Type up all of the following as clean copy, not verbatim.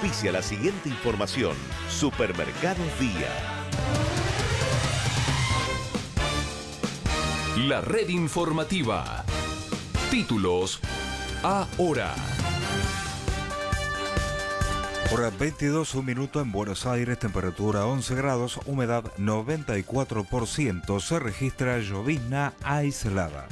auspicia la siguiente información. Supermercados Día. La red informativa. Títulos ahora. Hora 22, un minuto en Buenos Aires, temperatura 11 grados, humedad 94%. Se registra llovizna aislada.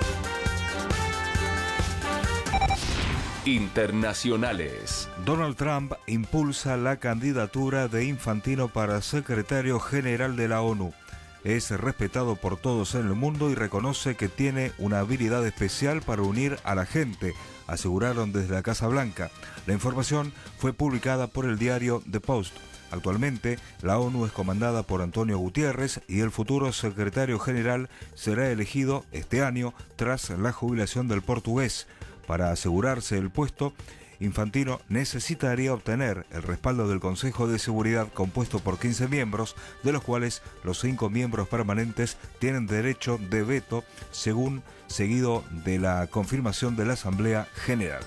Internacionales. Donald Trump impulsa la candidatura de Infantino para secretario general de la ONU. Es respetado por todos en el mundo y reconoce que tiene una habilidad especial para unir a la gente, aseguraron desde la Casa Blanca. La información fue publicada por el diario The Post. Actualmente, la ONU es comandada por Antonio Guterres y el futuro secretario general será elegido este año tras la jubilación del portugués. Para asegurarse el puesto, Infantino necesitaría obtener el respaldo del Consejo de Seguridad compuesto por 15 miembros, de los cuales los 5 miembros permanentes tienen derecho de veto, seguido de la confirmación de la Asamblea General.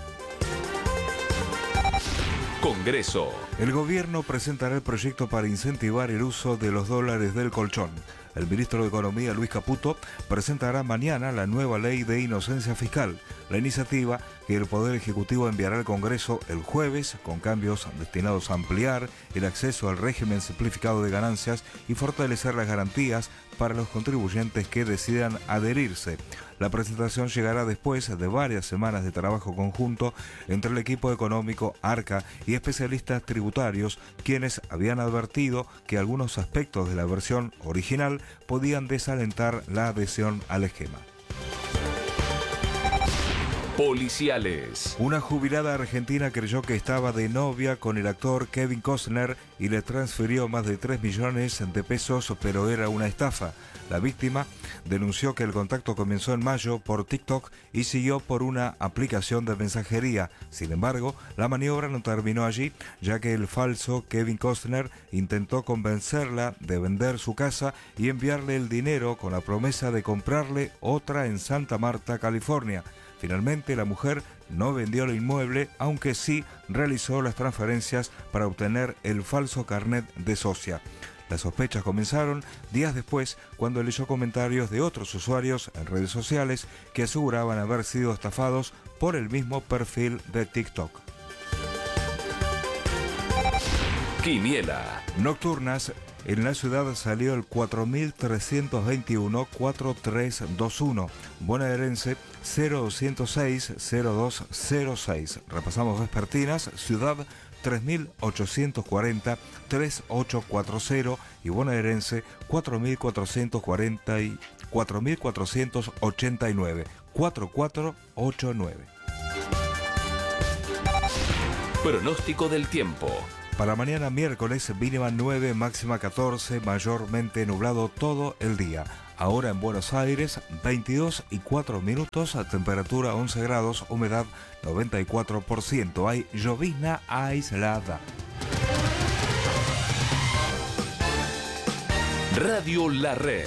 Congreso. El gobierno presentará el proyecto para incentivar el uso de los dólares del colchón. El ministro de Economía, Luis Caputo, presentará mañana la nueva ley de inocencia fiscal. La iniciativa, que el Poder Ejecutivo enviará al Congreso el jueves, con cambios destinados a ampliar el acceso al régimen simplificado de ganancias y fortalecer las garantías para los contribuyentes que decidan adherirse. La presentación llegará después de varias semanas de trabajo conjunto entre el equipo económico, Arca y especialistas tributarios, quienes habían advertido que algunos aspectos de la versión original podían desalentar la adhesión al esquema. Policiales. Una jubilada argentina creyó que estaba de novia con el actor Kevin Costner y le transfirió más de 3 millones de pesos, pero era una estafa. La víctima denunció que el contacto comenzó en mayo por TikTok y siguió por una aplicación de mensajería. Sin embargo, la maniobra no terminó allí, ya que el falso Kevin Costner intentó convencerla de vender su casa y enviarle el dinero con la promesa de comprarle otra en Santa Marta, California. Finalmente, la mujer no vendió el inmueble, aunque sí realizó las transferencias para obtener el falso carnet de socia. Las sospechas comenzaron días después, cuando leyó comentarios de otros usuarios en redes sociales que aseguraban haber sido estafados por el mismo perfil de TikTok. Quiniela. Nocturnas. En la ciudad salió el 4321-4321. Bonaerense 0206-0206. Repasamos vespertinas. Ciudad 3840-3840 y bonaerense 4440 y 4489 4489. Pronóstico del tiempo. Para mañana miércoles, mínima 9, máxima 14, mayormente nublado todo el día. Ahora en Buenos Aires, 22 y 4 minutos, temperatura 11 grados, humedad 94%. Hay llovizna aislada. Radio La Red.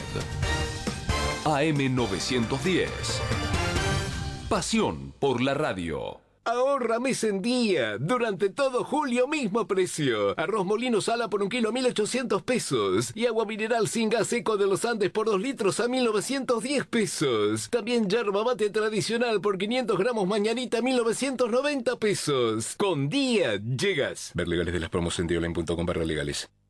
AM 910. Pasión por la radio. Ahorra mes en día. Durante todo julio, mismo precio. Arroz molino sala por 1 kilo a 1.800 pesos. Y agua mineral sin gas seco de los Andes por 2 litros a 1.910 pesos. También yerba mate tradicional por 500 gramos mañanita a 1.990 pesos. Con día llegas. Ver legales de las promos en dioline.com/legales.